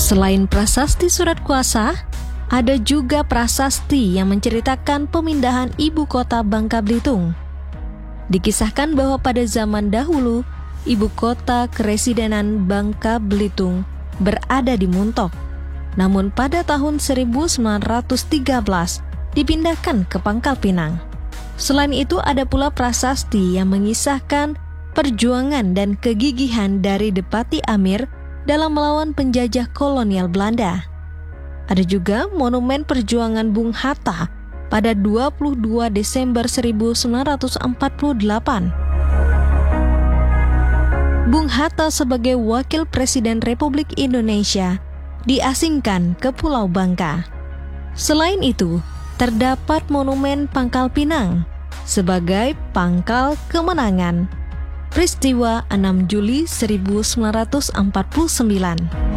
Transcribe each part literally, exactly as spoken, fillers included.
Selain prasasti surat kuasa, ada juga prasasti yang menceritakan pemindahan ibu kota Bangka Belitung. Dikisahkan bahwa pada zaman dahulu, ibu kota keresidenan Bangka Belitung berada di Muntok. Namun pada tahun seribu sembilan ratus tiga belas dipindahkan ke Pangkal Pinang. Selain itu ada pula prasasti yang mengisahkan perjuangan dan kegigihan dari Depati Amir dalam melawan penjajah kolonial Belanda. Ada juga monumen perjuangan Bung Hatta pada dua puluh dua Desember seribu sembilan ratus empat puluh delapan. Bung Hatta sebagai Wakil Presiden Republik Indonesia diasingkan ke Pulau Bangka. Selain itu, terdapat monumen Pangkal Pinang sebagai pangkal kemenangan peristiwa enam Juli seribu sembilan ratus empat puluh sembilan.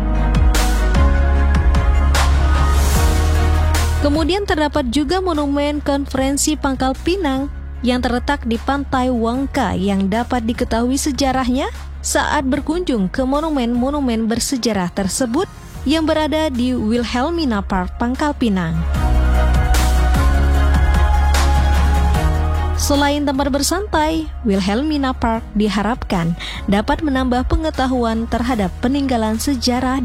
Kemudian terdapat juga monumen Konferensi Pangkal Pinang yang terletak di Pantai Wangka yang dapat diketahui sejarahnya saat berkunjung ke monumen-monumen bersejarah tersebut yang berada di Wilhelmina Park, Pangkal Pinang. Selain tempat bersantai, Wilhelmina Park diharapkan dapat menambah pengetahuan terhadap peninggalan sejarah